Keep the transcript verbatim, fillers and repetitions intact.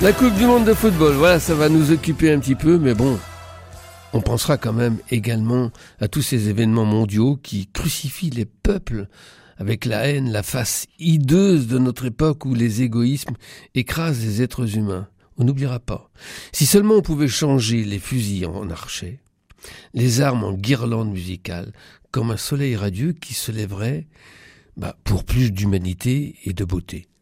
La Coupe du Monde de football, voilà, ça va nous occuper un petit peu, mais bon, on pensera quand même également à tous ces événements mondiaux qui crucifient les peuples avec la haine, la face hideuse de notre époque où les égoïsmes écrasent les êtres humains. On n'oubliera pas. Si seulement on pouvait changer les fusils en archets, les armes en guirlandes musicales, comme un soleil radieux qui se lèverait bah, pour plus d'humanité et de beauté.